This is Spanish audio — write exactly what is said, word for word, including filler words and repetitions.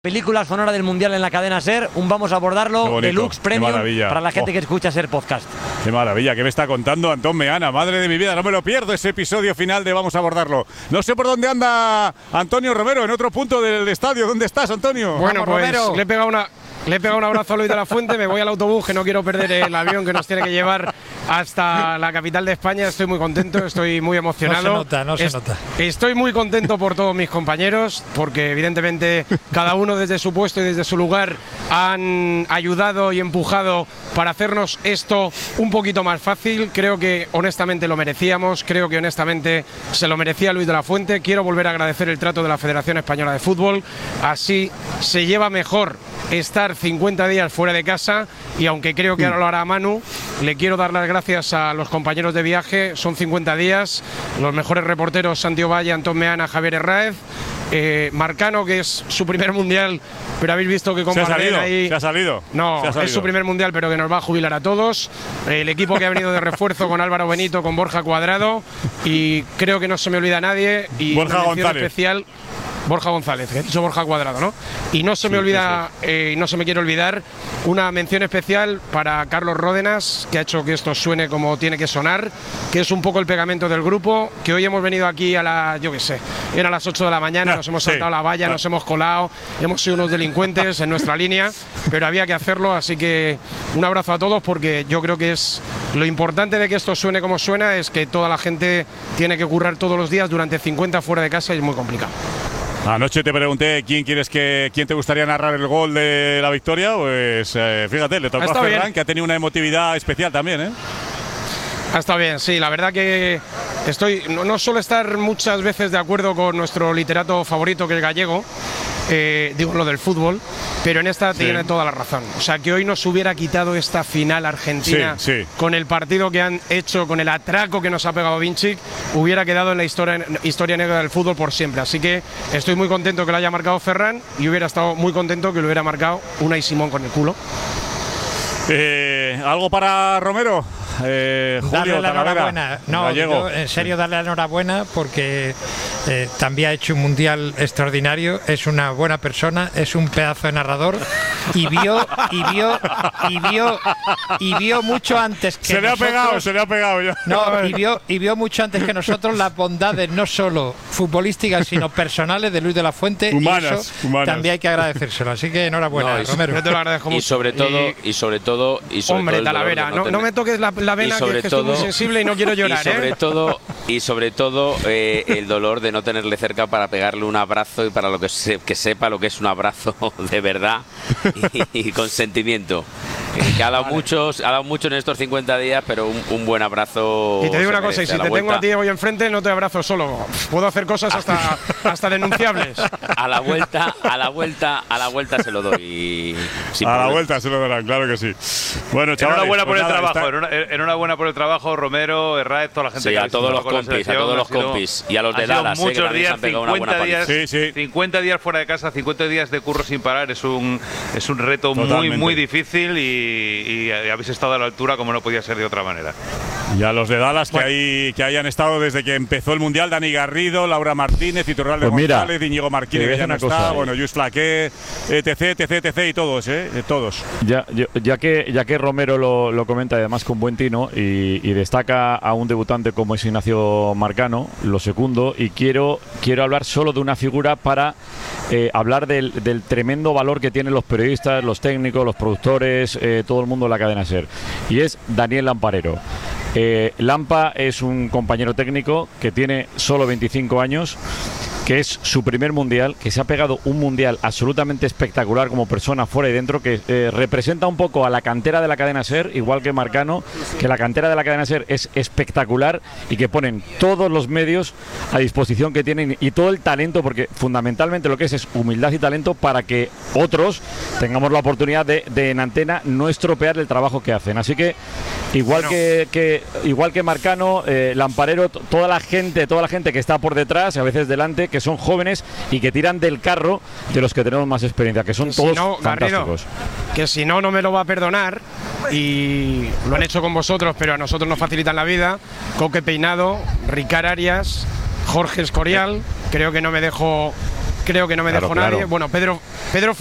Película sonora del Mundial en la cadena SER, un vamos a abordarlo deluxe premium para la gente oh. que escucha SER Podcast. Qué maravilla, ¿qué me está contando Antón Meana? Madre de mi vida, no me lo pierdo ese episodio final de Vamos a abordarlo. No sé por dónde anda Antonio Romero, en otro punto del estadio. ¿Dónde estás, Antonio? Bueno, vamos, pues Romero. le he pegado una... Le he pegado un abrazo a Luis de la Fuente, me voy al autobús, que no quiero perder el avión que nos tiene que llevar hasta la capital de España. Estoy muy contento, estoy muy emocionado. No se nota, no se es, nota. Estoy muy contento por todos mis compañeros, porque evidentemente cada uno desde su puesto y desde su lugar han ayudado y empujado para hacernos esto un poquito más fácil. Creo que honestamente lo merecíamos, creo que honestamente se lo merecía Luis de la Fuente. Quiero volver a agradecer el trato de la Federación Española de Fútbol, así se lleva mejor estar cincuenta días fuera de casa, y aunque creo que ahora lo hará Manu, le quiero dar las gracias a los compañeros de viaje. Son cincuenta días, los mejores reporteros Santi Ovalle, Antón Meana, Javier Herráez, eh, Marcano, que es su primer mundial, pero habéis visto que con se ha salido, ahí se ha salido. No, se ha salido. Es su primer mundial, pero que nos va a jubilar a todos. El equipo que ha venido de refuerzo con Álvaro Benito, con Borja Cuadrado, y creo que no se me olvida nadie. Y Borja una mención González. especial. Borja González, que he dicho Borja Cuadrado, ¿no? Y no se me sí, olvida, sí, sí. Eh, no se me quiere olvidar una mención especial para Carlos Ródenas, que ha hecho que esto suene como tiene que sonar, que es un poco el pegamento del grupo, que hoy hemos venido aquí a las, yo qué sé, eran las ocho de la mañana, nos hemos saltado sí. la valla, ah. nos hemos colado, hemos sido unos delincuentes en nuestra línea, pero había que hacerlo, así que un abrazo a todos, porque yo creo que es lo importante de que esto suene como suena, es que toda la gente tiene que currar todos los días durante cincuenta fuera de casa y es muy complicado. Anoche te pregunté quién quieres que quién te gustaría narrar el gol de la victoria, pues eh, fíjate, le tocó a Ferran, bien. que ha tenido una emotividad especial también, ¿eh? Ha estado bien, sí, la verdad que estoy, no, no suelo estar muchas veces de acuerdo con nuestro literato favorito, que es Gallego, eh, digo lo del fútbol, pero en esta sí. tiene toda la razón. O sea, que hoy nos hubiera quitado esta final argentina sí, sí. con el partido que han hecho, con el atraco que nos ha pegado Vinicic, hubiera quedado en la historia, historia negra del fútbol por siempre. Así que estoy muy contento que lo haya marcado Ferran, y hubiera estado muy contento que lo hubiera marcado Unai Simón con el culo. Eh, ¿Algo para Romero? Eh, Julio, darle la Talavera, enhorabuena. No, yo, en serio, darle la enhorabuena, porque eh, también ha hecho un mundial extraordinario. Es una buena persona, es un pedazo de narrador, y vio y vio y vio y vio mucho antes que se le nosotros, ha pegado, se le ha pegado ya. No, y vio y vio mucho antes que nosotros las bondades no solo futbolísticas sino personales de Luis de la Fuente. Humanas, y eso humanas. También hay que agradecérselo. Así que enhorabuena, no, y, Romero. Yo te lo agradezco mucho. Y sobre todo y, y sobre todo y sobre hombre, todo Talavera, no, no, no me toques la, la vena, que, que estoy muy sensible y no quiero llorar, y sobre ¿eh? todo y sobre todo eh, el dolor de no tenerle cerca para pegarle un abrazo, y para lo que se, que sepa lo que es un abrazo de verdad y, y con sentimiento. Eh, que ha dado vale. muchos, ha dado mucho en estos cincuenta días, pero un, un buen abrazo. Y te digo una cosa, y si te vuelta. tengo a ti hoy enfrente, no te abrazo solo. Puedo hacer cosas hasta, hasta denunciables. A la vuelta, a la vuelta, a la vuelta se lo doy. Sin a problema. la vuelta se lo darán, claro que sí. Bueno, chavales, enhorabuena por pues el nada, trabajo, está... enhorabuena por el trabajo, Romero, Herráez, toda la gente sí, que a todos los compis, a todos los compis y a los de Dallas, eh, muchos que días, se han pegado una buena cincuenta días, sí, sí. cincuenta días fuera de casa, cincuenta días de curro sin parar, es un es un reto Totalmente. muy muy difícil, y, y habéis estado a la altura como no podía ser de otra manera. Y a los de Dallas, bueno. que, hay, que hayan estado desde que empezó el Mundial: Dani Garrido, Laura Martínez, Iturralde pues mira, González, Íñigo Marquínez, que ya no cosa, está, eh. bueno, Lluís Flaqué, etc, etc, etc, y todos, ¿eh? Todos. Ya, ya, ya, que, ya que Romero lo, lo comenta, además con buen tino, y, y destaca a un debutante como es Ignacio Marcano, lo segundo, y quiero, quiero hablar solo de una figura para eh, hablar del, del tremendo valor que tienen los periodistas, los técnicos, los productores, eh, todo el mundo de la cadena SER, y es Daniel Lamparero. Eh, Lampa es un compañero técnico que tiene solo veinticinco años, que es su primer mundial, que se ha pegado un mundial absolutamente espectacular como persona fuera y dentro, que eh, representa un poco a la cantera de la cadena SER, igual que Marcano, que la cantera de la cadena SER es espectacular y que ponen todos los medios a disposición que tienen y todo el talento, porque fundamentalmente lo que es es humildad y talento para que otros tengamos la oportunidad de, de en antena no estropear el trabajo que hacen. Así que igual bueno. que, que igual que Marcano, eh, Lamparero, toda la gente, toda la gente que está por detrás, a veces delante, que son jóvenes y que tiran del carro de los que tenemos más experiencia, que son que todos si no, fantásticos. Garrido, que si no, no me lo va a perdonar, y lo han hecho con vosotros, pero a nosotros nos facilitan la vida. Coque Peinado, Ricard Arias, Jorge Escorial, creo que no me dejo creo que no me Claro, dejó claro. nadie. Bueno, Pedro, Pedro